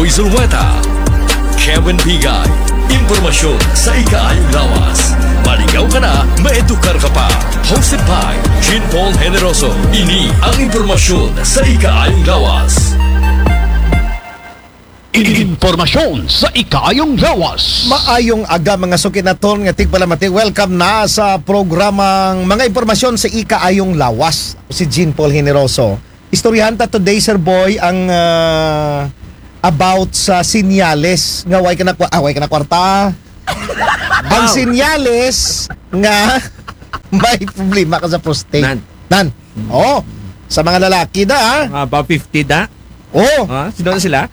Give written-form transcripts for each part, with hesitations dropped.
Boy Zulueta, Kevin Pigay. Impormasyon sa ikaayong lawas. Maligaw ka na, maedukar ka pa. Hosted by Jean Paul Generoso. Ini ang impormasyon sa ikaayong lawas. Impormasyon sa ikayong lawas. Maayong aga mga sukinaton nga tigpalamati. Welcome na sa programang mga impormasyon sa ikaayong lawas. Si Jean Paul Generoso. Istoryahan ta today, Sir Boy, ang about sa sinyales nga way ka na kwarta. Ang sinyales nga may problema ka sa prostate. Nan. Oh, sa mga lalaki da. About 50 da? Oh. Sino na sila?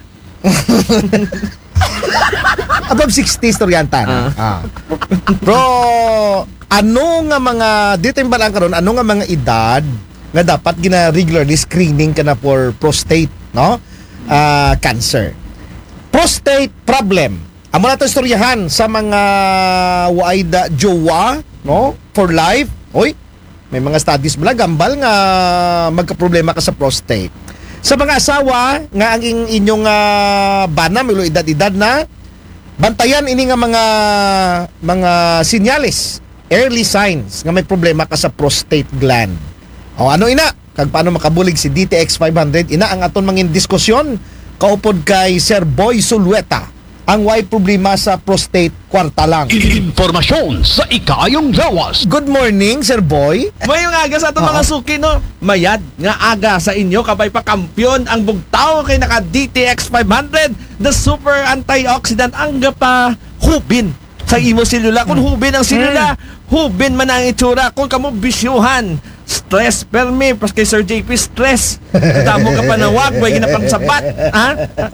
Above 60 istoryanta na. Bro, ano nga mga dito yung balang karon, ano nga mga edad nga dapat gina regularly screening ka na for prostate, no? Cancer. Prostate problem. Amo na to istoryahan sa mga waida jowa, no? For life. Oy, may mga studies bala gambal nga magka-problema ka sa prostate. Sa mga asawa nga ang inyong bana may edad-edad na, bantayan ini nga mga sinyales, early signs nga may problema ka sa prostate gland. O ano ina? Kag paano makabulig si DTX 500? Ina ang aton mangin diskusyon kaupod kay Sir Boy Zulueta. Ang way problema sa prostate kwarta lang. Impormasyon sa ikayong lawas. Good morning, Sir Boy. Mayong aga sa itong mga suki, no? Mayad nga aga sa inyo, kabay pa kampiyon ang bugtaw kay naka DTX 500, the super antioxidant ang pa hubin sa imo selula. Kung hubin ang selula, hubin man ang itsura. Kung kamo bisyuhan, stress permi, pas kay Sir JP stress. Tamo ka panawag, way ginapangsabat, ha?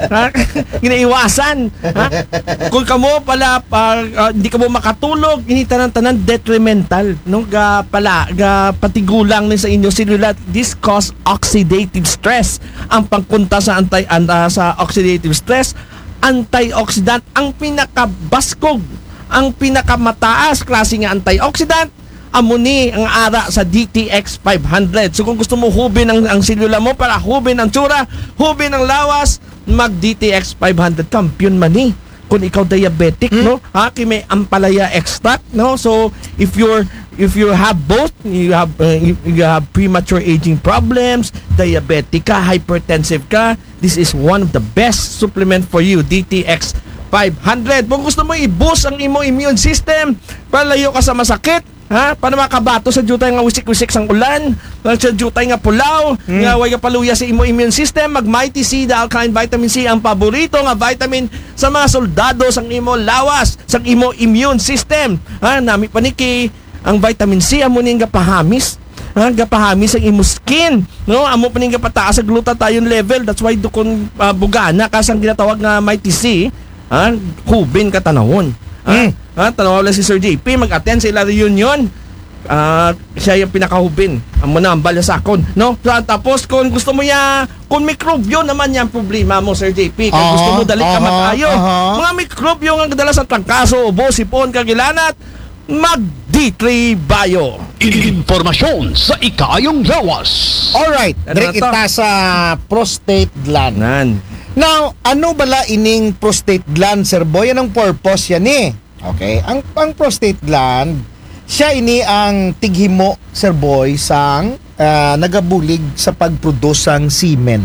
Ginaiwasan, ha? Kung kamo pala hindi ka mo makatulog, ini tanan-tanan detrimental, no? Ga patigulang ni sa inyo selula. This cause oxidative stress. Ang pangpunta sa sa oxidative stress, antioxidant ang pinakabaskog, ang pinakamataas klase nga antioxidant, amuni ang ara sa DTX 500. So kung gusto mo hubin ang selula mo para hubin ang tsura, hubin ang lawas, mag DTX 500 kampiyon man ni. Kung ikaw diabetic, no? May ampalaya extract, no? So if you have both, you have premature aging problems, diabetic ka, hypertensive ka, this is one of the best supplement for you, DTX 500. Kung gusto mo i-boost ang imo immune system, palayo ka sa masakit, ha? Para makabato sa jutay nga wisik-wisik sang ulan, sa jutay nga pulaw, nga way ka paluya sa imo immune system, mag Mighty C, the alkaline vitamin C ang paborito nga vitamin sa mga soldado sang imo lawas, sang imo immune system. Ha, nami paniki ang vitamin C amo ning gapahamis. Gapahamis ang imo skin, no? Amo paning gapataas sa glutathione level. That's why dukon bugana kasang ginatawag nga Mighty C, hubin ka tanawon. Tanaw lang si Sir JP, mag-attend sa ila reunion. Siya yung pinakahubin. Amo na ang balasakon, no? Tapos kung gusto mo kung mikrobyo naman yan problema mo, Sir JP, kung gusto mo dalit ka matayo, mga mikrobyo nga kadala sa trangkaso, ubo, sipon, kagilanat, mag D3 Bio. Impormasyon sa ikayong lawas. Alright, direct kita sa prostate gland. Now, ano bala ining prostate gland, Sir Boy? Anong purpose yan eh? Okay, ang prostate gland, siya ini ang tighimo, Sir Boy, sang nagabulig sa pag-produce sang semen.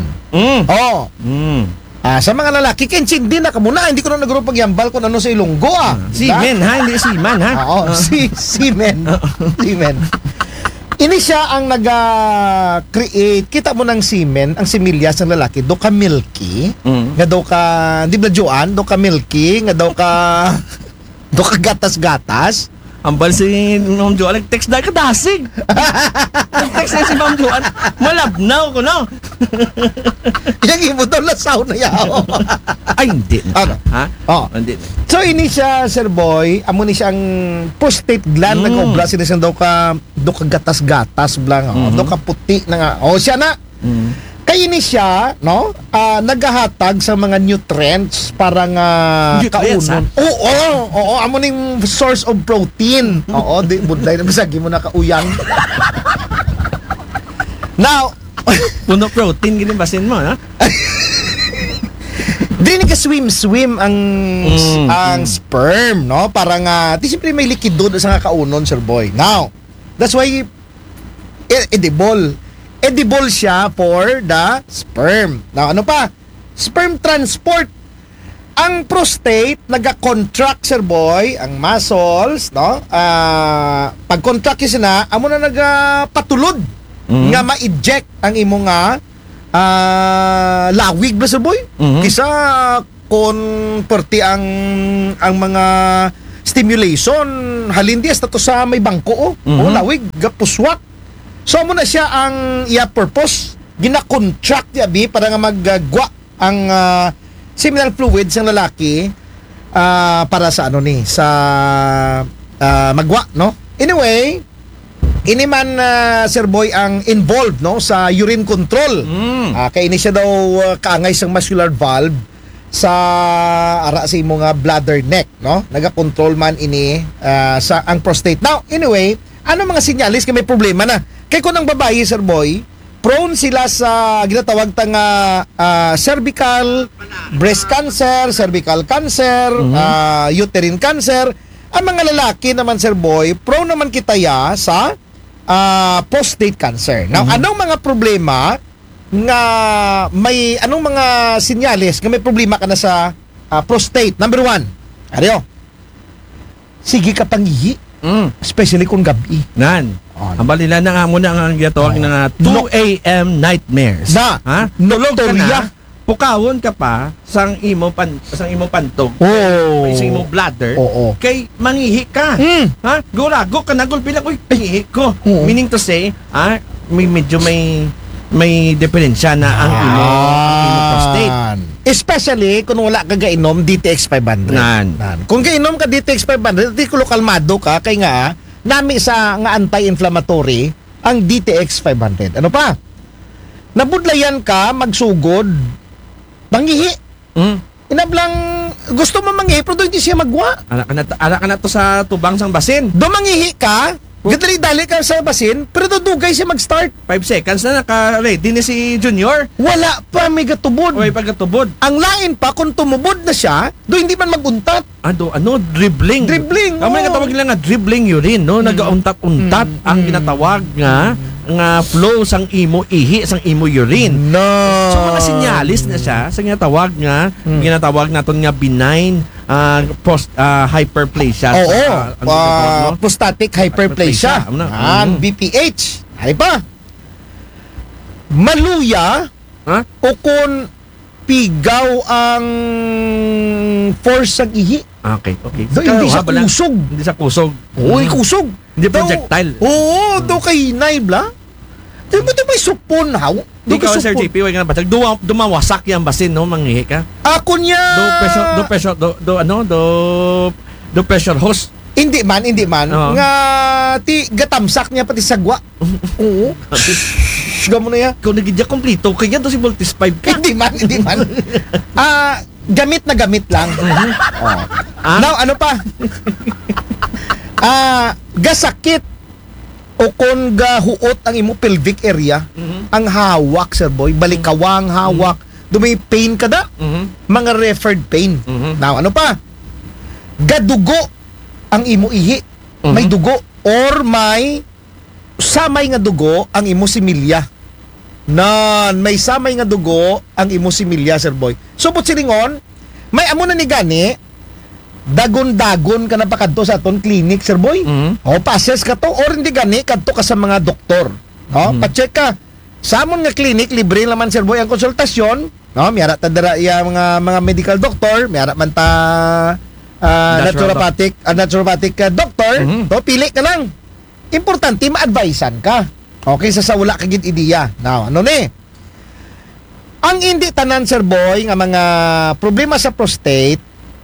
Sa mga lalaki, kinsin din na kamuna, hindi ko na nagro pagyambal kung ano sa ilunggo Semen, ha? Hindi semen, ha? Semen. Semen. Ini siya ang naga-create, kita mo ng semen, ang similyas ng lalaki, do ka milky, nga do ka, di ba Joan, do ka milky, nga do ka gatas-gatas. Ambal si Ma'am Joan, nag-text dahil kadasig. Nag-text na si Ma'am Joan, malabnaw ko, no? Yang imo daw lasaw na yaw. Ay, hindi. Ano? Ha? Hindi. So, ini siya, Sir Boy, amo ni siyang prostate gland, nag-obla sila siyang daw ka gatas-gatas, blang, daw ka puti na nga. Siya na. Kaya ni siya, no? Naghahatag sa mga nutrients para nga kaunon. Oo, amo ning source of protein. Oo, di budlay na bisagi mo na kauyang. Now, puno protein gini basin mo, ha? Dili ka swim ang sperm, no? Parang di siyempre may likido sa nga kaunon, Sir Boy. Now, that's why edible. Edible siya for the sperm. Now, ano pa? Sperm transport. Ang prostate naga-contract, Sir Boy, ang muscles, no? Pag-contract yun na, amo na nagapatulod nga ma-eject ang imo nga lawig ba, Sir Boy? Kisa kung perti ang mga stimulation halin di to sa may bangko o lawig gapuswak. So amo na siya ang iya purpose gina-contract yabi para nga maggwa ang seminal fluid sa lalaki para sa sa magwa, no? Anyway, ini man Sir Boy ang involved, no, sa urine control. Kay ini siya daw kaangay sang muscular valve sa ara sa imo nga bladder neck, no? Naga-control man ini sa ang prostate. Now, anyway, ano mga sinyalis kay may problema na? Kay kun ang babae, Sir Boy, prone sila sa ginatawag tang cervical breast cancer, cervical cancer, uterine cancer. Ang mga lalaki naman, Sir Boy, prone naman kita sa prostate cancer. Now, anong mga problema nga anong mga sinyales nga may problema ka na sa prostate? Number 1, Aryo, sige ka pangihi, especially kung gabi. Ang balila na nga muna ang ginatawag na 2 a.m. nightmares. Tulog ka na, pukawon ka pa sang imo pantog. Sang imo bladder. Kay mangihi ka. Gurago ka na gulpila uy, pangihi ko. Meaning to say, medyo may diferensya na ang imo prostate. Especially kung wala ka gainom DTX 500. Kung gainom ka DTX 500, di ko kalmado ka kay nga nami sa nga anti-inflammatory ang DTX 500. Ano pa? Nabudlayan ka magsugod mangihi. Inablang gusto mo mangihi pero hindi siya magwa. Ara ka na to sa tubang sang basin. Do mangihi ka, gadali-dali ka sa basin, pero dudugay siya mag-start. 5 seconds na naka-ready ni si Junior. Wala pa may gatubod. May pagkatubod. Ang lain pa kung tumubod na siya, do hindi man maguntat. Dribbling. Dribbling. Ang mga tawag nila nga dribbling urine, no? Nagauntat-untat ang ginatawag nga flow sang imo ihi sang imo urine. No. So mga sinyalis na siya sa ginatawag naton nga benign hyperplasia. Prostatic hyperplasia. Ang BPH. Ay pa. Maluya o kung pigaw ang force ng ihi. Okay. Hindi sa kusog. Hindi sa kusog. Kusog. Hindi projectile. Do kay naibla. Di ba may supon, haw? Di ka, Sir JP, wag na batag. Dumawasak yung basin, no? Manghihi ka. Ako niya. Do pressure hose. Hindi man. Nga, gatamsak niya pati sagwa. Oo. Gamo na ya. Kung nagidya kompleto, kaya to si Voltis 5 ka. Hindi man. Gamit na gamit lang. Now, ano pa? Gasakit o kung gahuot ang imo pelvic area, ang hawak, Sir Boy, balikawang hawak, may pain ka da, mga referred pain. Now, ano pa? Gadugo ang imo ihi, may dugo, or may samay nga dugo ang imo similya. May samay nga dugo ang imo similya, Sir Boy. Subot silingon, may amo na ni gani, dagon-dagon ka na pa kadto sa aton clinic, Sir Boy. Passes ka to or hindi gani kadto ka sa mga doktor. Pa-check ka. Sa amon nga clinic libre naman, Sir Boy, ang konsultasyon. Miyara ta dira iya mga medical doctor, miyara man ta naturopathic doctor. Pili ka lang. Importante ma-advisean ka. Okay, sa wala ka gid ideya. Now, ano ni? Ang hindi tanan, Sir Boy, nga mga problema sa prostate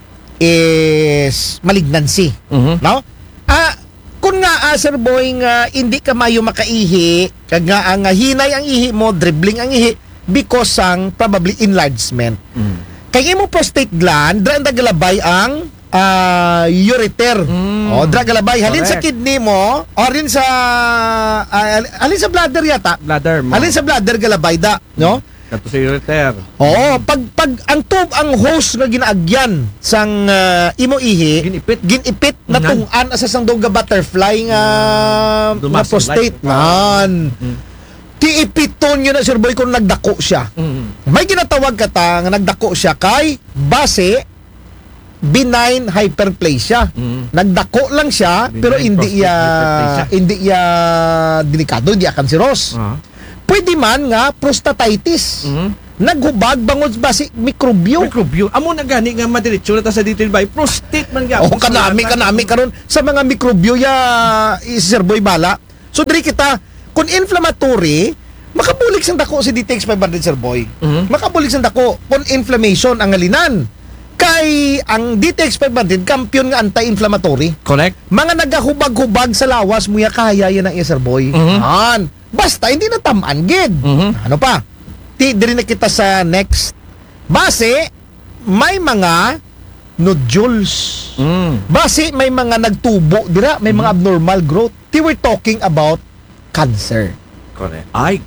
is malignancy. No? Kung nga, Sir Boy, nga hindi ka mayo makaihi, kag nga ang hinay ang ihi mo, dribbling ang ihi, because sang probably enlargement. Kaya mo prostate gland, dra galabay ang ureter. Dra galabay. Halin sa kidney mo, o rin sa, halin sa bladder yata. Bladder mo. Halin sa bladder galabay da. No? Kato si ureter. Oo, pag ang host nga ginaagyan sang imo ihi, ginipit na tungan asa sang dog butterfly nga prostate man. Ti ipiton yun na Sir Boy kung nagdako siya. May ginatawag ka ta nga nagdako siya kay base benign hyperplasia. Nagdako lang siya Benign pero hindi prostate ya delikado, hindi cancerous. Pwede man nga prostatitis. Naghubag bangod basi mikrobyo. Mikrobyo. Amo na gani nga madiretso na ta sa detail by prostate man gyapon. Oh, kanami karon sa mga mikrobyo ya Sir Boy bala. So diri kita kung inflammatory, makabulig sang dako si DTX 500 Sir Boy. Makabulig sang dako kung inflammation ang ngalinan. Kay ang DTX 500 kampiyon nga anti-inflammatory. Correct. Mga nagahubag-hubag sa lawas mo ya kaya yan ang Sir Boy. Basta hindi na tamaan gid. Ano pa? Diri na kita sa next. Base may mga nodules. Base may mga nagtubo dira, may mga abnormal growth. We're talking about cancer. Correct. Ay.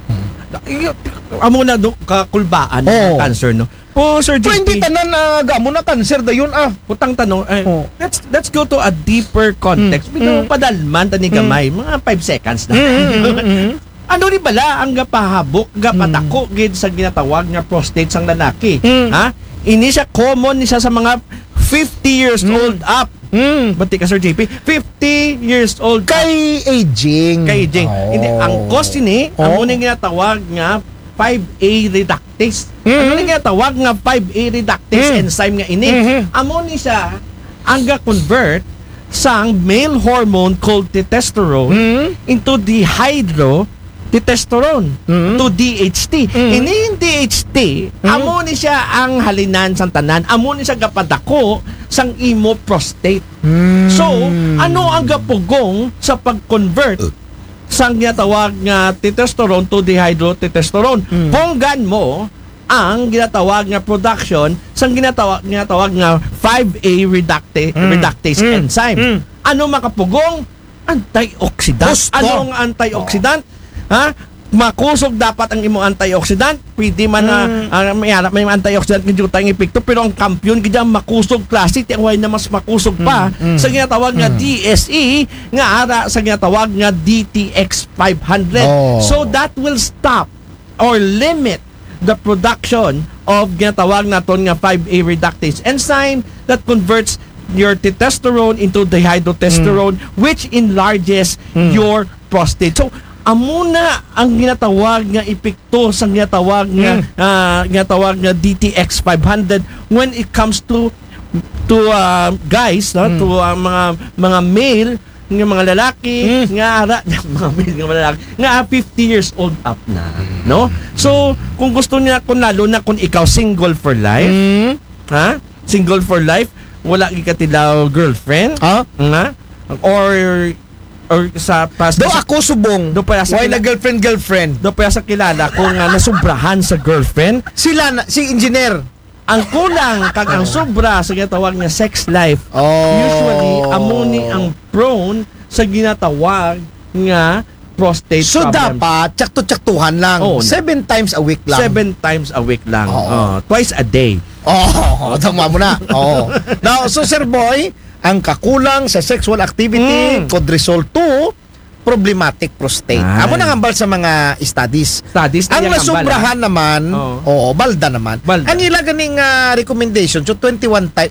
Amo na do kakulbaan ng cancer no. Po Sir So, hindi JP. tanan na gamo na cancer dayon Putang tanong, let's go to a deeper context. Bitaw padalman tani gamay, mga 5 seconds na. Ano ni bala ang gapahabok, gapatako gid sa ginatawag nga prostate sang lalaki? Ha? Ini siya common ni siya sa mga 50 years old up. Bati ka Sir JP, 50 years old kay aging. Kay aging. Oh. Hindi ang cause ini, amo ni ginatawag nga 5A reductase. Ano ni ginatawag nga 5A reductase enzyme nga ini? Amo ni siya ang ga-convert sang male hormone called testosterone into dihydrotestosterone to DHT. Ini yung DHT, amo ni siya ang halinan sang tanan, amo ni siya gapadako sang imo prostate. So, ano ang gapugong sa pag-convert sang ginatawag nga testosterone to dihydrotestosterone? Bonggan mo ang ginatawag nga production sang ginatawag nga 5A reductase enzyme. Ano makapugong? Antioxidant. Gusto. Anong antioxidant? Ha? Makusog dapat ang imo antioxidant. Pwede man na may antioxidant kung tayong epekto, pero ang kampiyon kaya makusog klase ti ang way na mas makusog pa sa ginatawag nga DSE nga ara sa ginatawag nga DTX 500. So that will stop or limit the production of ginatawag naton nga 5A reductase enzyme that converts your testosterone into dihydrotestosterone which enlarges your prostate. So amuna ang ginatawag nga epekto sa ginatawag nga DTX 500 when it comes to guys, no? To mga male nga mga lalaki nga ara mga male nga mga lalaki nga 50 years old up na, no? So kung gusto niya, kung lalo na kung ikaw single for life, ha? Single for life, wala gikatilaw girlfriend, nga? Or sa past Do ako subong. Do pa sa Why na girlfriend? do pa sa kilala ko nga nasubrahan sa girlfriend. Sila na, si engineer. Ang kulang kag ang sobra sa ginatawag nga sex life. Oh. Usually amuni ang prone sa ginatawag nga prostate So problem. dapat tsakto-tsaktuhan lang. Oo, 7 times a week lang. 7 times a week lang. Oo. Twice a day. Tama mo na. Now, so Sir Boy, ang kakulang sa sexual activity could result to problematic prostate. Ay. Amo nang hambal sa mga studies. Studies na Ang yang nasubrahan naman, Oo. balda naman. Balda. Ang ila ganing recommendation, so 21 times.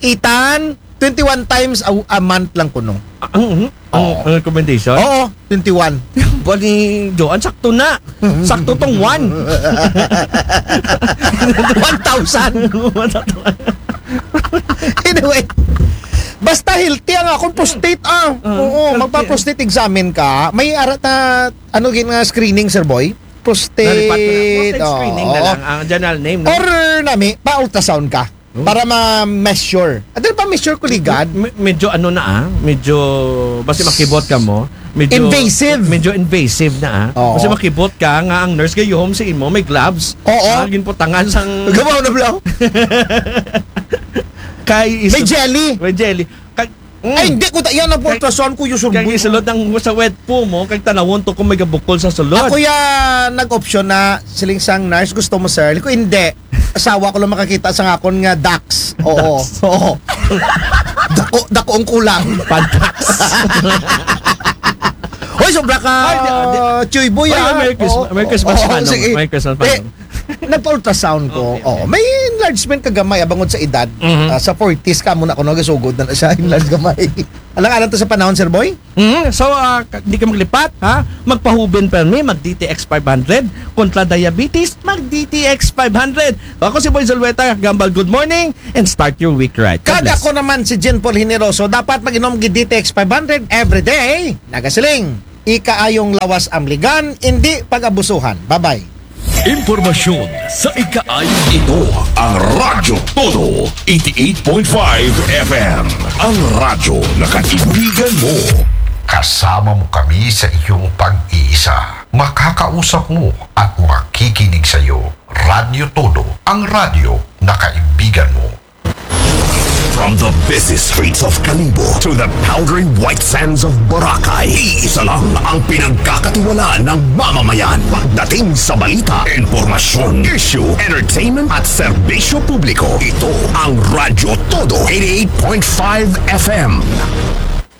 21 times a month lang kuno. Ang recommendation? Oo, 21. Bali, Joan, sakto na. Sakto tong 1. 1,000. Anyway, basta healthy ang akong prostate Oo, healthy. magpa-prostate examine ka. May arat na screening Sir Boy? Prostate. Prostate screening na lang ang general name. No? Or nami, pa-ultrasound ka. Para ma-measure. At pa-measure ko ligad. Medyo ano na medyo basta makibot ka mo. Medyo Invasive. Medyo invasive na Oo. Basta makibot ka nga ang nurse gayom sa imo may gloves. Oo. Ginputangan sang Gawa na blang. kay May jelly. May jelly. Ay, hindi ko yan ang ultrasound ko yung Kaya surboy. isulod ang sa wet po mo, kag tanawon to kung may gabukol sa sulod. Ako nag-option na siling sang nurse, gusto mo sir? Ko hindi. Asawa ko lang makakita sa ngakon nga dax. Oo. Oo. Dako ang kulang. Pantax. Hoy, sobra ka. Chuy boy. Ay, Merry Christmas. Merry Christmas, Manong. sige. Merry Christmas, Manong. Nagpa-ultrasound ko. May enlargement kagamay abangod sa edad. Sa 40s ka muna ako nagasugod na siya enlarged gamay. Alang-alang to sa panahon, sir boy? So, hindi ka maglipat, ha? Magpahuben permi, mag-DTX 500. Kontra diabetes, mag-DTX 500. Ako si Boy Zalweta, Gambal, good morning, and start your week right. God Kada bless. ko naman si Jen Paul Hineroso, dapat mag-inom GDTX 500 every day. Nagasiling. Ikaayong lawas amligan, hindi pag-abusuhan. Bye-bye. Impormasyon sa ikaayon. Ito ang Radyo Todo 88.5 FM. Ang radyo na kaibigan mo. Kasama mo kami sa iyong pag-iisa. Makakausap mo at makikinig sa iyo. Radyo Todo, ang radyo na kaibigan mo. From the busy streets of Kalibo to the powdery white sands of Boracay, iisa lang ang pinagkakatiwalaan ng mamamayan. Pagdating sa balita, informasyon, issue, entertainment at serbisyo publiko, ito ang Radyo Todo 88.5 FM.